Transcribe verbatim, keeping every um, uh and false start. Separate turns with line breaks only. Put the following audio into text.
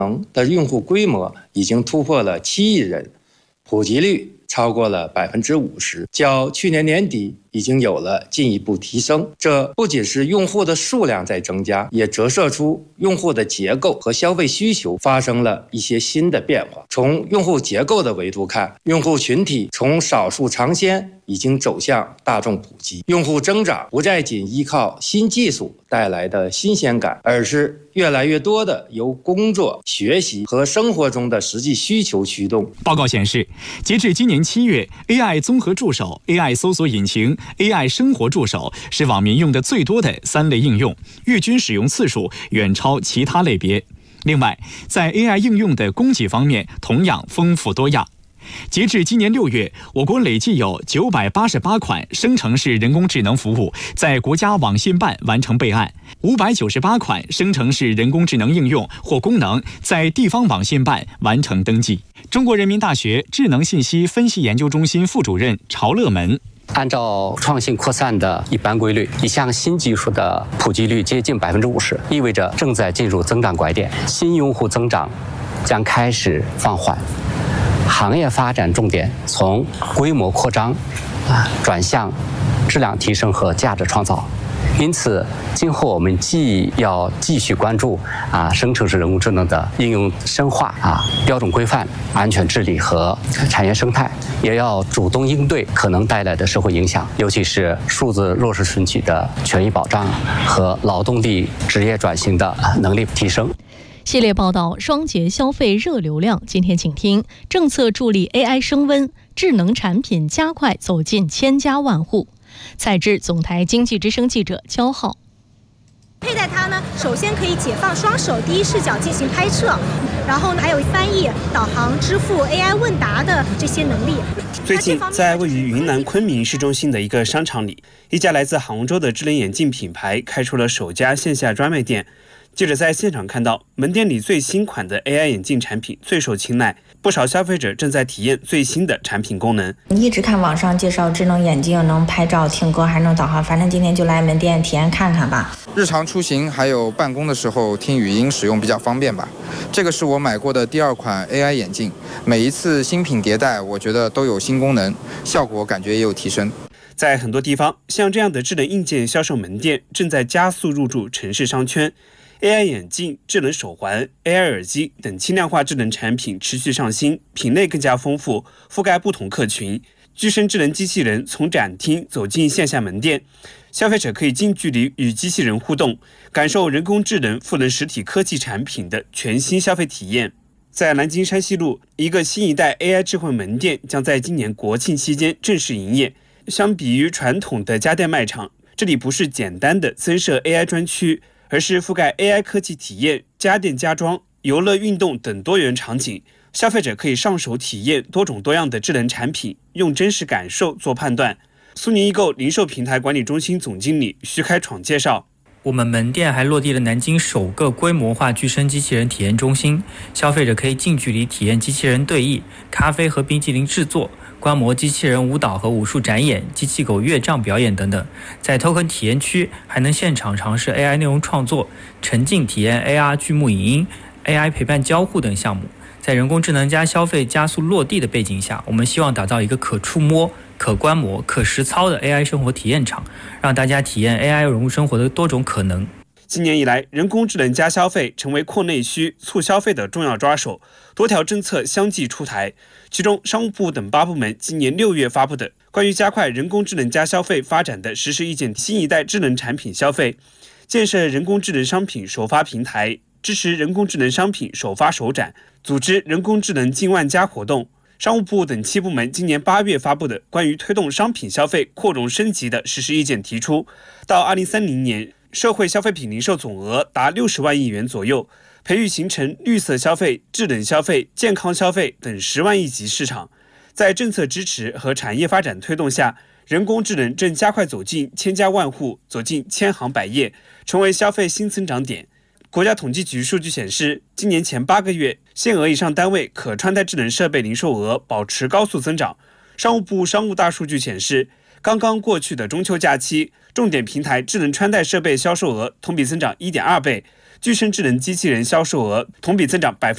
的用户规模已经突破了七亿人，普及率超过了百分之五十，较去年年底已经有了进一步提升。这不仅是用户的数量在增加，也折射出用户的结构和消费需求发生了一些新的变化。从用户结构的维度看，用户群体从少数尝鲜已经走向大众普及，用户增长不再仅依靠新技术带来的新鲜感，而是越来越多的由工作、学习和生活中的实际需求驱动。
报告显示，截至今年七月 ，A I 综合助手、A I 搜索引擎、A I 生活助手是网民用的最多的三类应用，月均使用次数远超其他类别。另外，在 A I 应用的供给方面同样丰富多样。截至今年六月，我国累计有九百八十八款生成式人工智能服务在国家网信办完成备案，五百九十八款生成式人工智能应用或功能在地方网信办完成登记。中国人民大学智能信息分析研究中心副主任曹乐门。
按照创新扩散的一般规律，一项新技术的普及率接近百分之五十，意味着正在进入增长拐点，新用户增长将开始放缓，行业发展重点从规模扩张啊转向质量提升和价值创造。因此，今后我们既要继续关注啊生成式人工智能的应用深化啊标准规范、安全治理和产业生态，也要主动应对可能带来的社会影响，尤其是数字弱势群体的权益保障和劳动力职业转型的能力提升。
系列报道双节消费热流量，今天请听：政策助力 A I 升温，智能产品加快走进千家万户。采制总台经济之声记者焦浩。
佩戴它呢，首先可以解放双手，第一视角进行拍摄，然后呢还有翻译、导航、支付、A I 问答的这些能力。
最近，在位于云南昆明市中心的一个商场里，一家来自杭州的智能眼镜品牌开出了首家线下专卖店。记者在现场看到，门店里最新款的 A I 眼镜产品最受青睐，不少消费者正在体验最新的产品功能。
一直看网上介绍智能眼镜能拍照、听歌，还能导航，反正今天就来门店体验看看吧。
日常出行还有办公的时候听语音使用比较方便吧。这个是我买过的第二款 A I 眼镜，每一次新品迭代，我觉得都有新功能，效果感觉也有提升。
在很多地方，像这样的智能硬件销售门店正在加速入驻城市商圈。A I 眼镜、智能手环、A I 耳机等轻量化智能产品持续上新，品类更加丰富，覆盖不同客群。具身智能机器人从展厅走进线下门店，消费者可以近距离与机器人互动，感受人工智能赋能实体科技产品的全新消费体验。在南京山西路，一个新一代 A I 智慧门店将在今年国庆期间正式营业。相比于传统的家电卖场，这里不是简单的增设 A I 专区，而是覆盖 A I 科技体验、家电家装、游乐运动等多元场景，消费者可以上手体验多种多样的智能产品，用真实感受做判断。苏宁易购零售平台管理中心总经理徐开闯介绍，
我们门店还落地了南京首个规模化具身机器人体验中心，消费者可以近距离体验机器人对弈、咖啡和冰淇淋制作，观摩机器人舞蹈和武术展演、机器狗乐章表演等等。在 Token 体验区还能现场尝试 A I 内容创作、沉浸体验 A R 剧目影音、A I 陪伴交互等项目。在人工智能加消费加速落地的背景下，我们希望打造一个可触摸、可观摩、可实操的 A I 生活体验场，让大家体验 A I 融入生活的多种可能。
今年以来，人工智能加消费成为扩内需、促消费的重要抓手，多条政策相继出台。其中，商务部等八部门今年六月发布的关于加快人工智能加消费发展的实施意见，新一代智能产品消费，建设人工智能商品首发平台，支持人工智能商品首发首展，组织人工智能近万家活动。商务部等七部门今年八月发布的关于推动商品消费扩容升级的实施意见提出，到二零三零年，社会消费品零售总额达六十万亿元左右，培育形成绿色消费、智能消费、健康消费等十万亿级市场。在政策支持和产业发展推动下，人工智能正加快走进千家万户，走进千行百业，成为消费新增长点。国家统计局数据显示，今年前八个月，限额以上单位可穿戴智能设备零售额保持高速增长。商务部商务大数据显示，刚刚过去的中秋假期，重点平台智能穿戴设备销售额同比增长 一点二倍，具身智能机器人销售额同比增长 百分